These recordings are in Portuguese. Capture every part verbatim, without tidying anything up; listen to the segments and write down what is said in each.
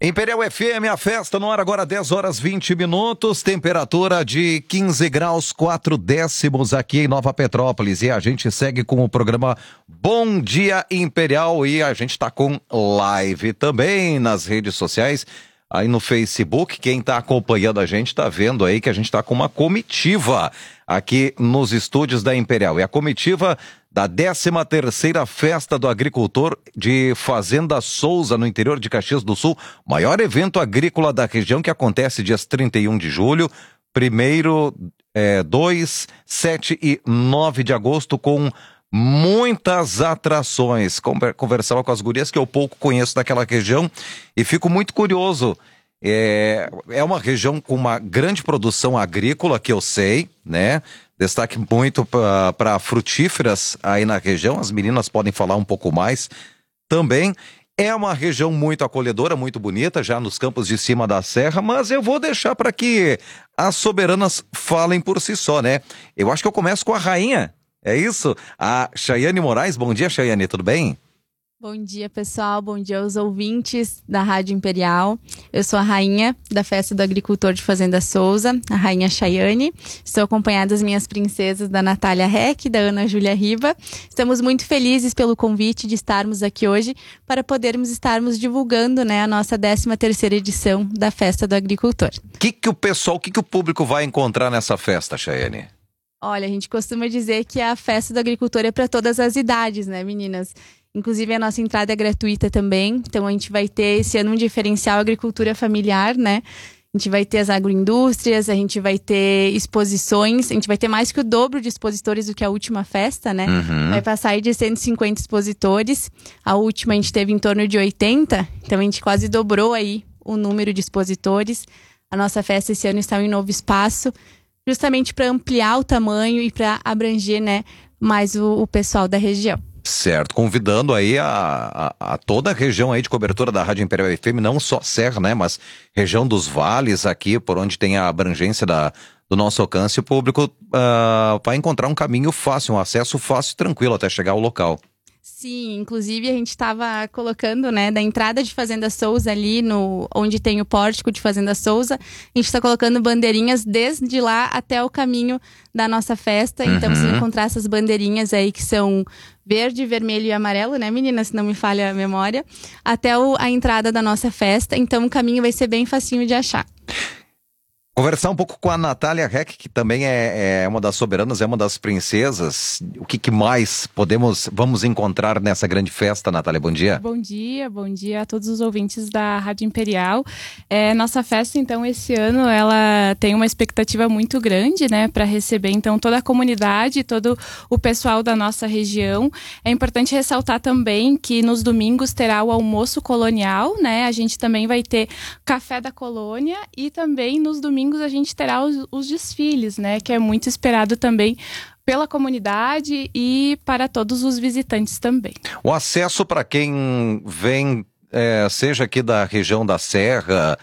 Imperial F M, a festa no ar agora, dez horas e vinte minutos, temperatura de quinze graus, quatro décimos aqui em Nova Petrópolis. E a gente segue com o programa Bom Dia Imperial e a gente está com live também nas redes sociais, aí no Facebook. Quem está acompanhando a gente está vendo aí que a gente está com uma comitiva aqui nos estúdios da Imperial. E a comitiva da décima terceira Festa do Agricultor de Fazenda Souza, no interior de Caxias do Sul, maior evento agrícola da região, que acontece dias trinta e um de julho, primeiro, é, dois, sete e nove de agosto, com muitas atrações. Conversava com as gurias que eu pouco conheço daquela região e fico muito curioso. É, é uma região com uma grande produção agrícola, que eu sei, né? Destaque muito para frutíferas aí na região. As meninas podem falar um pouco mais também. É uma região muito acolhedora, muito bonita, já nos campos de cima da serra, mas eu vou deixar para que as soberanas falem por si só, né? Eu acho que eu começo com a rainha, é isso? A Chayane Moraes. Bom dia, Chayane, tudo bem? Bom dia, pessoal. Bom dia aos ouvintes da Rádio Imperial. Eu sou a rainha da Festa do Agricultor de Fazenda Souza, a rainha Chayane. Estou acompanhada das minhas princesas, da Natália Reck e da Ana Júlia Riva. Estamos muito felizes pelo convite de estarmos aqui hoje para podermos estarmos divulgando, né, a nossa décima terceira edição da Festa do Agricultor. O que, que o pessoal, o que, que o público vai encontrar nessa festa, Chayane? Olha, a gente costuma dizer que a Festa do Agricultor é para todas as idades, né, meninas? Inclusive, a nossa entrada é gratuita também. Então, a gente vai ter esse ano um diferencial agricultura familiar, né? A gente vai ter as agroindústrias, a gente vai ter exposições. A gente vai ter mais que o dobro de expositores do que a última festa, né? Uhum. Vai passar aí de cento e cinquenta expositores. A última a gente teve em torno de oitenta. Então, a gente quase dobrou aí o número de expositores. A nossa festa esse ano está em um novo espaço, justamente para ampliar o tamanho e para abranger, né, mais o, o pessoal da região. Certo, convidando aí a, a, a toda a região aí de cobertura da Rádio Imperial F M, não só Serra, né, mas região dos vales aqui, por onde tem a abrangência da, do nosso alcance, o público uh, vai encontrar um caminho fácil, um acesso fácil e tranquilo até chegar ao local. Sim, inclusive a gente estava colocando, né, da entrada de Fazenda Souza ali, no, onde tem o pórtico de Fazenda Souza, a gente está colocando bandeirinhas desde lá até o caminho da nossa festa. Então, uhum. Você vai encontrar essas bandeirinhas aí que são verde, vermelho e amarelo, né, meninas? Se não me falha a memória, até o, a entrada da nossa festa. Então, o caminho vai ser bem facinho de achar. Conversar um pouco com a Natália Reck, que também é, é uma das soberanas, é uma das princesas. O que, que mais podemos, vamos encontrar nessa grande festa, Natália? Bom dia. Bom dia, bom dia a todos os ouvintes da Rádio Imperial. É, nossa festa, então, esse ano, ela tem uma expectativa muito grande, né, para receber, então, toda a comunidade, todo o pessoal da nossa região. É importante ressaltar também que nos domingos terá o almoço colonial, né, a gente também vai ter café da colônia e também nos domingos a gente terá os, os desfiles, né, que é muito esperado também pela comunidade e para todos os visitantes também. O acesso para quem vem, é, seja aqui da região da Serra,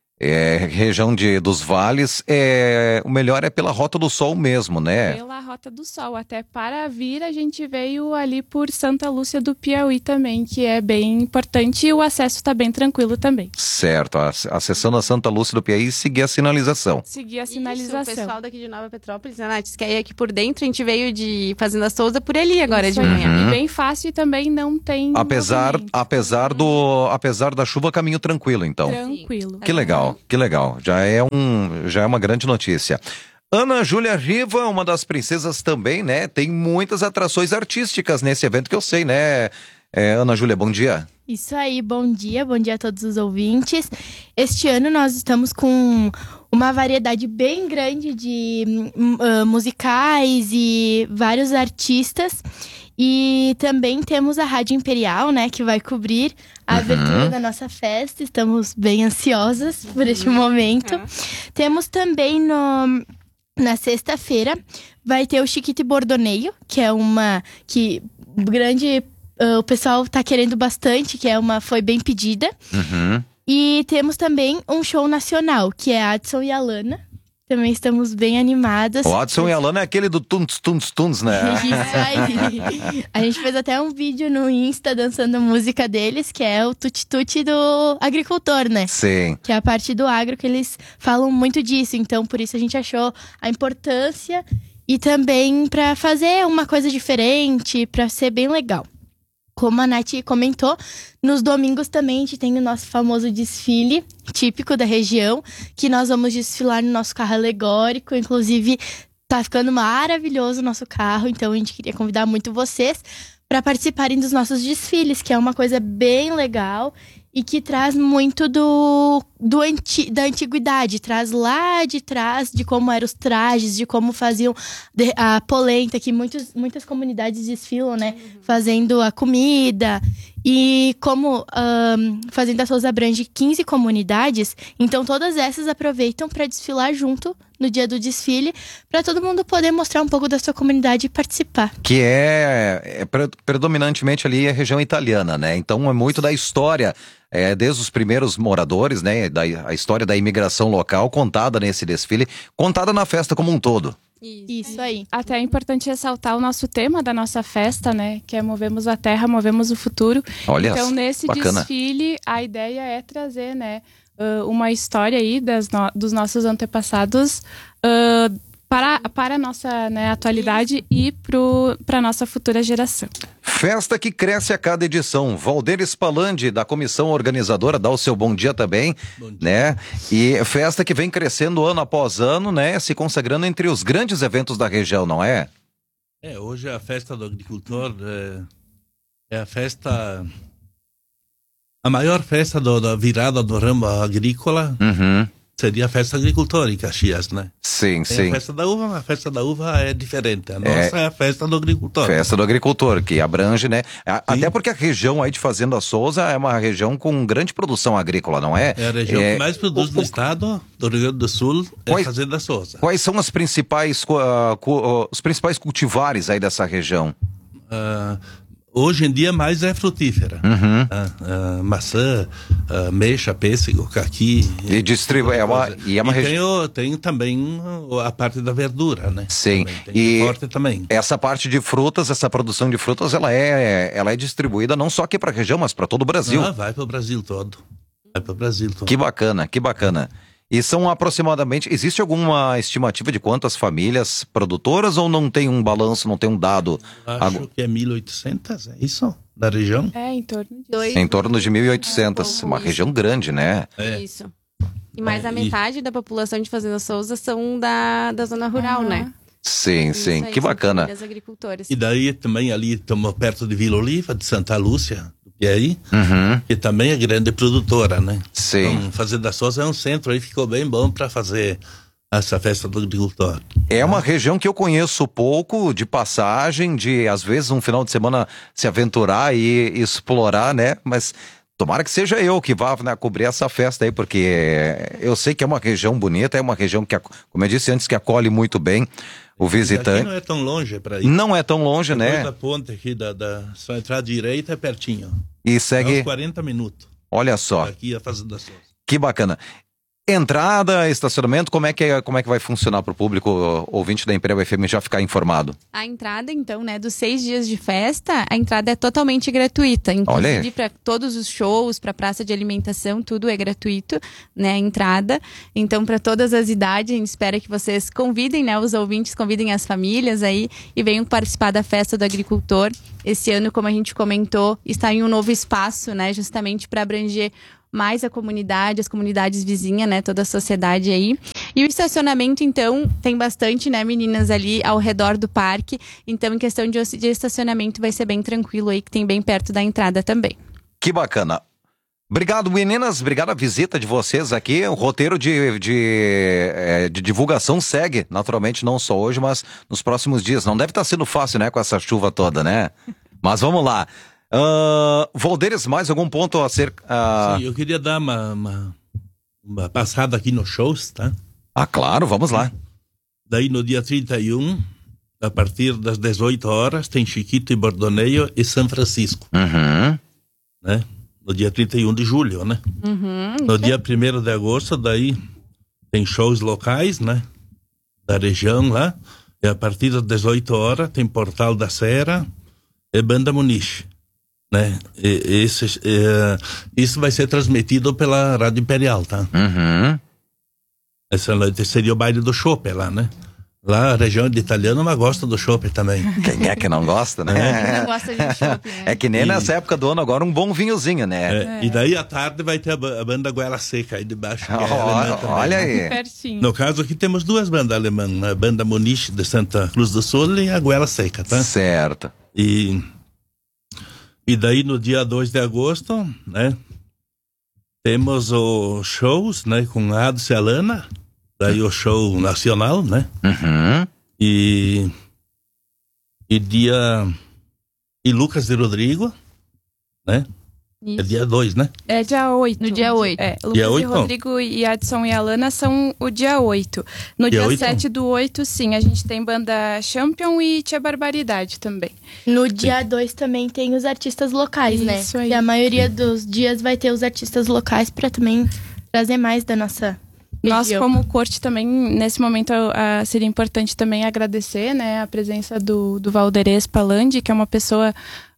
é, região de, dos vales, é, o melhor é pela Rota do Sol mesmo, né? Pela Rota do Sol. Até para vir, a gente veio ali por Santa Lúcia do Piauí também, que é bem importante, e o acesso está bem tranquilo também. Certo. Acessando a Santa Lúcia do Piauí e seguir a sinalização. Seguir a sinalização. Isso, o pessoal daqui de Nova Petrópolis, né, Nath, que é aqui por dentro, a gente veio de Fazenda Souza por ali agora. Isso de manhã. Uhum. E bem fácil e também não tem Apesar, apesar, do, apesar da chuva, caminho tranquilo, então. Tranquilo. Que legal. Que legal, já é, um, já é uma grande notícia. Ana Júlia Riva, uma das princesas também, né? Tem muitas atrações artísticas nesse evento que eu sei, né? É, Ana Júlia, bom dia. Isso aí, bom dia, bom dia a todos os ouvintes. Este ano nós estamos com uma variedade bem grande de uh, musicais e vários artistas. E também temos a Rádio Imperial, né, que vai cobrir a uhum. abertura da nossa festa. Estamos bem ansiosas por uhum. este momento. Uhum. Temos também no, na sexta-feira, vai ter o Chiquite Bordoneio, que é uma que grande uh, o pessoal tá querendo bastante, que é uma foi bem pedida. Uhum. E temos também um show nacional, que é Adson e Alana. Também estamos bem animadas. O Adson e a Alana é aquele do Tuns, Tuns, Tuns, né? Isso aí. A gente fez até um vídeo no Insta dançando a música deles, que é o tuti-tuti do agricultor, né? Sim. Que é a parte do agro que eles falam muito disso. Então, por isso a gente achou a importância e também para fazer uma coisa diferente, para ser bem legal. Como a Nath comentou, nos domingos também a gente tem o nosso famoso desfile típico da região, que nós vamos desfilar no nosso carro alegórico. Inclusive, tá ficando maravilhoso o nosso carro, então a gente queria convidar muito vocês para participarem dos nossos desfiles, que é uma coisa bem legal e que traz muito do, do anti, da antiguidade, traz lá de trás de como eram os trajes, de como faziam de, a polenta, que muitos, muitas comunidades desfilam, né? Uhum. Fazendo a comida. E como um, Fazenda Souza abrange quinze comunidades, então todas essas aproveitam para desfilar junto no dia do desfile, para todo mundo poder mostrar um pouco da sua comunidade e participar. Que é, é predominantemente ali a região italiana, né? Então é muito da história, é, desde os primeiros moradores, né? Da, a história da imigração local contada nesse desfile, contada na festa como um todo. Isso. Isso aí. Até é importante ressaltar o nosso tema da nossa festa, né? Que é Movemos a Terra, Movemos o Futuro. Olha, então, nesse bacana. desfile, a ideia é trazer, né, uh, uma história aí das no- dos nossos antepassados uh, para, para a nossa, né, atualidade e para a nossa futura geração. Festa que cresce a cada edição. Valdeir Spalandi, da comissão organizadora, dá o seu bom dia também, bom dia. Né? E festa que vem crescendo ano após ano, né? Se consagrando entre os grandes eventos da região, não é? É, hoje a festa do agricultor é, é a festa, a maior festa do, da virada do ramo agrícola. Uhum. Seria a festa agricultora em Caxias, né? Sim, Tem sim. a festa da uva, mas a festa da uva é diferente. A nossa é, é a festa do agricultor. Festa do agricultor, que abrange, né? A, até porque a região aí de Fazenda Souza é uma região com grande produção agrícola, não é? É a região é, que mais produz o, no o, estado do Rio Grande do Sul, é quais, Fazenda Souza. Quais são as principais, uh, uh, os principais cultivares aí dessa região? Uh, Hoje em dia mais é frutífera. Uhum. Uh, uh, maçã, uh, mexa, pêssego, caqui. E distribui. É uma, e é uma e regi... tem, o, tem também a parte da verdura, né? Sim. Tem e forte também. Essa parte de frutas, essa produção de frutas, ela é, ela é distribuída não só aqui para a região, mas para todo o Brasil. Ah, vai para o Brasil todo. Vai para o Brasil todo. Que bacana, que bacana. E são aproximadamente, existe alguma estimativa de quantas famílias produtoras ou não tem um balanço, não tem um dado? Acho Ag... que é mil e oitocentas, é isso? Da região? É, em torno de... Dois... Em torno de mil e oitocentas, é, uma isso. região grande, né? É. Isso. E mais é, a metade e... da população de Fazenda Souza são da, da zona rural, ah. né? Sim, isso sim, aí, que bacana. Agricultores. E daí também ali estamos perto de Vila Oliva, de Santa Lúcia, e aí, uhum. que também é grande produtora, né? Sim. Então, Fazenda Souza é um centro aí, ficou bem bom para fazer essa festa do agricultor. É uma região que eu conheço pouco, de passagem, de às vezes um final de semana se aventurar e explorar, né? Mas tomara que seja eu que vá, né, cobrir essa festa aí, porque eu sei que é uma região bonita, é uma região que, como eu disse antes, que acolhe muito bem o visitante. Aqui não é tão longe para ir. Não é tão longe, depois né? Da ponte aqui, da, da, só entrar à direita é pertinho. E segue... É uns quarenta minutos. Olha só. Aqui a Fazenda Souza. Que bacana. Entrada, estacionamento, como é que, como é que vai funcionar para o público ouvinte da Imperial F M já ficar informado? A entrada, então, né, dos seis dias de festa, a entrada é totalmente gratuita. Inclusive para todos os shows, para praça de alimentação, tudo é gratuito, né, a entrada. Então, para todas as idades, a gente espera que vocês convidem, né, os ouvintes, convidem as famílias aí e venham participar da festa do agricultor. Esse ano, como a gente comentou, está em um novo espaço, né, justamente para abranger mais a comunidade, as comunidades vizinhas, né, toda a sociedade aí. E o estacionamento, então, tem bastante, né, meninas, ali ao redor do parque. Então, em questão de, de estacionamento, vai ser bem tranquilo aí, que tem bem perto da entrada também. Que bacana. Obrigado, meninas. Obrigado a visita de vocês aqui. O roteiro de, de, é, de divulgação segue, naturalmente, não só hoje, mas nos próximos dias. Não deve estar sendo fácil, né, com essa chuva toda, né? Mas vamos lá. Uh, Valdeires, mais algum ponto a ser... Uh... Sim, eu queria dar uma, uma, uma passada aqui nos shows, tá? Ah, claro, vamos lá. Daí no dia trinta e um, a partir das dezoito horas, tem Chiquito e Bordoneio e São Francisco. Uhum. Né? No dia trinta e um de julho, né? Uhum, no dia primeiro de agosto, daí tem shows locais, né? da região lá. E a partir das dezoito horas tem Portal da Serra e Banda Muniz, né? E, esse, é, isso vai ser transmitido pela Rádio Imperial, tá? Uhum. Essa noite seria o baile do chopp lá, né? Lá a região de italiano, mas gosta do chopp também. Quem é que não gosta, né? Não gosta de chopp, né? É que nem E- nessa época do ano agora um bom vinhozinho, né? É, E daí à tarde vai ter a, ba- a banda Goela Seca aí debaixo. que é Ó, alemã também. olha aí. Pertinho. No caso aqui temos duas bandas alemãs, né? A banda Muniz de Santa Cruz do Sul e a Goela Seca, tá? Certo. E, e daí no dia dois de agosto, né? Temos os shows, né? Com a Adson e a Lana. Daí o show nacional, né? Uhum. E, e dia... E Lucas de Rodrigo, né? É Isso. dia dois, né? É dia oito. No dia oito. É, Lucas Dia e oito? Rodrigo e Adson e Alana são o dia oito. No Dia dia oito? sete do oito, sim, a gente tem banda Champion e Tia Barbaridade também. No dia dois também tem os artistas locais, né? Isso aí. E a maioria dos dias vai ter os artistas locais pra também trazer mais da nossa Nós, região. como corte, também, nesse momento, ah, seria importante também agradecer, né, a presença do, do Valderez Palandi, que é uma pessoa,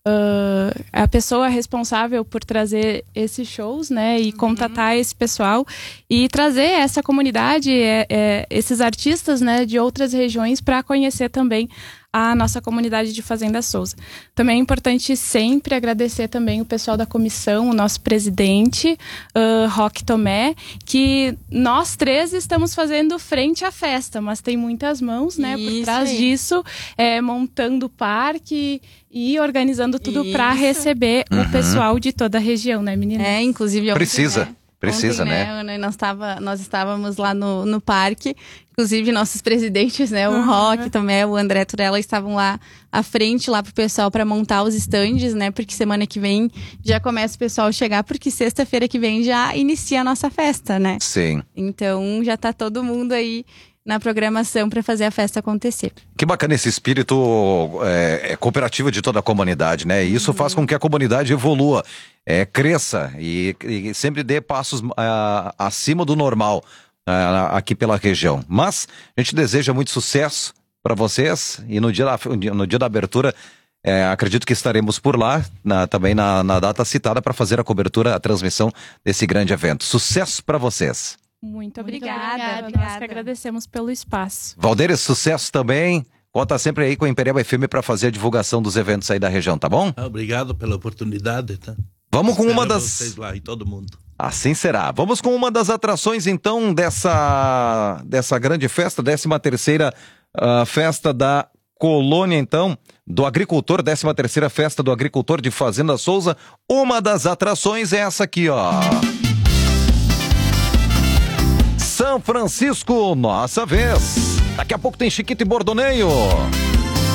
ah, a pessoa responsável por trazer esses shows, né, e contatar esse pessoal e trazer essa comunidade, é, é, esses artistas, né, de outras regiões para conhecer também a nossa comunidade de Fazenda Souza. Também é importante sempre agradecer também o pessoal da comissão, o nosso presidente, uh, Roque Tomé, que nós três estamos fazendo frente à festa, mas tem muitas mãos, né, por Isso trás aí. disso, é, montando o parque e organizando tudo para Isso. receber Uhum. o pessoal de toda a região, né, menina? É, inclusive... ontem, Precisa. né? Precisa, Ontem, né? né? Nós, tava, nós estávamos lá no, no parque, inclusive nossos presidentes, né? O Uhum. Roque também, o André Turella, estavam lá à frente, lá pro pessoal para montar os estandes, né? Porque semana que vem já começa o pessoal a chegar, porque sexta-feira que vem já inicia a nossa festa, né? Sim. Então já tá todo mundo aí na programação para fazer a festa acontecer. Que bacana esse espírito é, é, cooperativo de toda a comunidade, né? E isso faz com que a comunidade evolua, é, cresça e, e sempre dê passos ah, acima do normal ah, aqui pela região. Mas a gente deseja muito sucesso para vocês e no dia da, no dia da abertura, é, acredito que estaremos por lá, na- também na, na data citada, para fazer a cobertura, a transmissão desse grande evento. Sucesso para vocês. Muito obrigada, obrigada. Nós obrigada. que agradecemos pelo espaço. Valderes, sucesso também. Conta sempre aí com a Imperial F M para fazer a divulgação dos eventos aí da região, tá bom? Ah, obrigado pela oportunidade, tá? Vamos com uma Esperamos das... vocês lá e todo mundo. Assim será. Vamos com uma das atrações, então, dessa, dessa grande festa, décima terceira ah, festa da colônia, então, do agricultor, décima terceira festa do agricultor de Fazenda Souza. Uma das atrações é essa aqui, ó. São Francisco, nossa vez. Daqui a pouco tem Chiquito e Bordoneio.